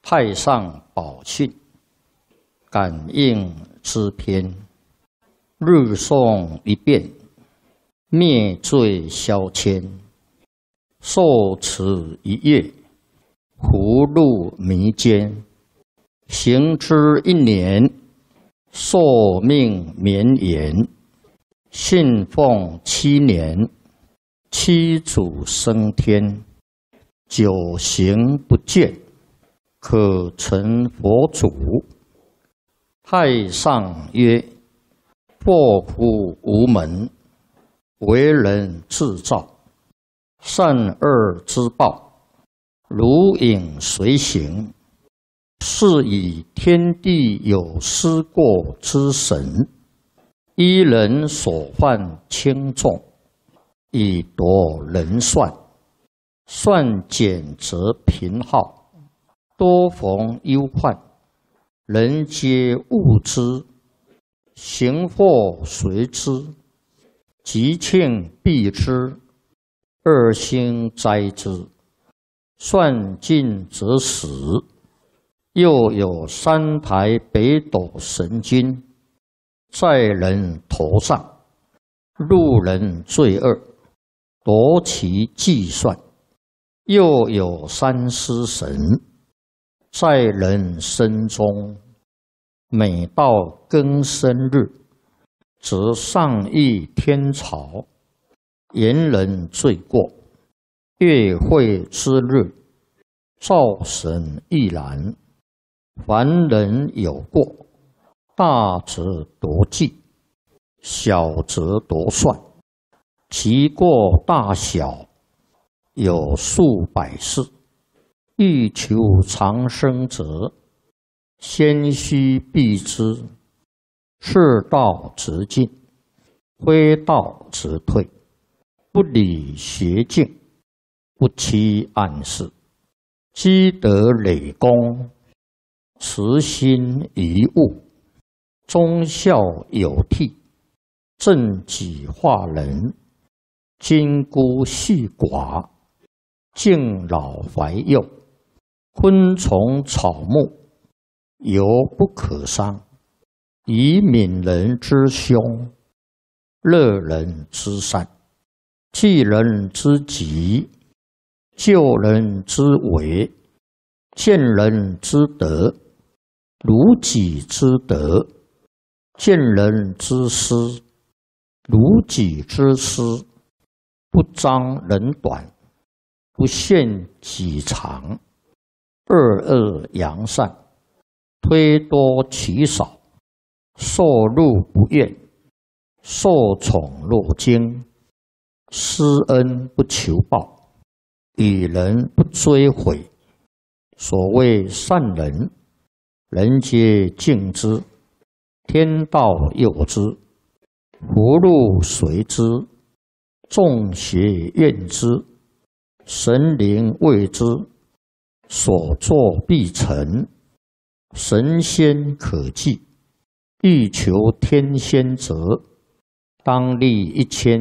太上宝训，感应之篇，日诵一遍，灭罪消愆。受持一月，福禄弥坚。行之一年，寿命绵延。信奉7年，七祖升天。久行不倦，可成佛祖。太上曰：祸福无门，为人自造。善恶之报，如影随形。是以天地有失过之神，依人所犯轻重，以夺人算。算减则贫耗，多逢忧患。人皆恶之，行祸随之，吉庆避之，恶星灾之。算尽则死。又有3台北斗神君，在人头上，路人罪恶，夺其计算。又有3尸神，在人身中，每到庚申日，则上议天朝，言人罪过。月会之日，灶神亦然。凡人有过，大则夺计，小则夺算。其过大小，有数百世。欲求长生者，先须避之。是道则进，非道则退。不理邪径，不欺暗室。积德累功，慈心怡物，忠孝有悌。正己化人，金孤细寡。敬老怀幼，昆虫草木，犹不可伤。以悯人之凶，乐人之善。济人之急，救人之危。见人之德，如己之德。见人之失，如己之失。不彰人短，不限己长。恶恶扬善，推多取少。受禄不怨，受宠若惊。施恩不求报，与人不追悔。所谓善人，人皆敬之，天道佑之，福禄随之，众邪怨之，神灵畏之。所作必成，神仙可祭。欲求天仙者，当立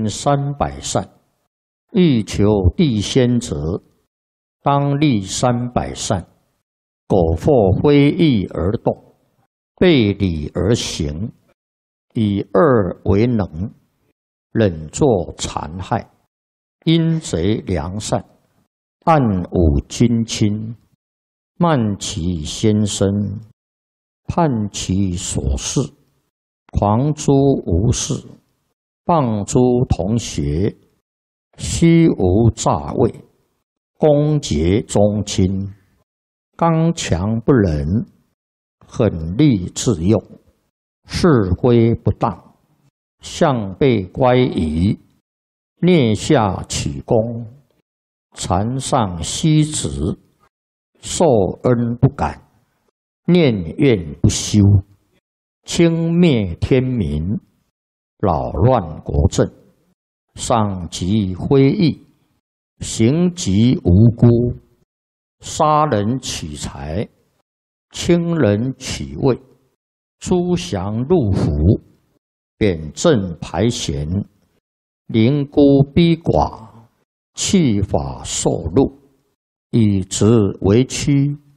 1300善。欲求地仙者，当立300善。苟或非义而动，背礼而行，以恶为能，忍作残害。阴贼良善，暗侮君亲。慢其先生，叛其所事。狂诛无事，谤诸同学。虚无诈伪，攻讦宗亲。刚强不仁，狠戾自用。是非不当，向背乖疑。蹑下取功，残上息止。受恩不感，念怨不休。轻蔑天民，扰乱国政。伤及非义，刑及无辜。杀人取财，轻人取位。诸降入府，贬正排贤。凌孤逼寡，弃法受禄。以直为屈，